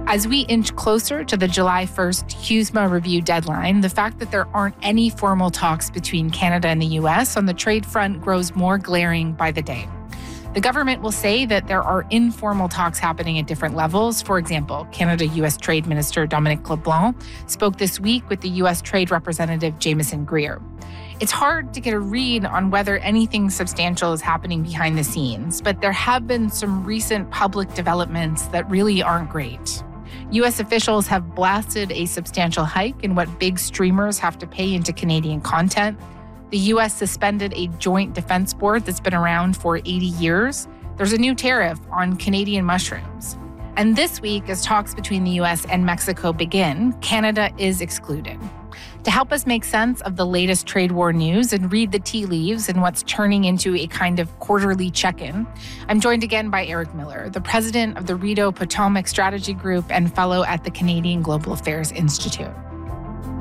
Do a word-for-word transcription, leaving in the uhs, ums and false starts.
As we inch closer to the July first CUSMA review deadline, the fact that there aren't any formal talks between Canada and the U S on the trade front grows more glaring by the day. The government will say that there are informal talks happening at different levels. For example, Canada-U S Trade Minister Dominic LeBlanc spoke this week with the U S Trade Representative Jamieson Greer. It's hard to get a read on whether anything substantial is happening behind the scenes, but there have been some recent public developments that really aren't great. U S officials have blasted a substantial hike in what big streamers have to pay into Canadian content. The U S suspended a joint defense board that's been around for eighty years. There's a new tariff on Canadian mushrooms. And this week, as talks between the U S and Mexico begin, Canada is excluded. To help us make sense of the latest trade war news and read the tea leaves and what's turning into a kind of quarterly check-in, I'm joined again by Eric Miller, the president of the Rideau Potomac Strategy Group and fellow at the Canadian Global Affairs Institute.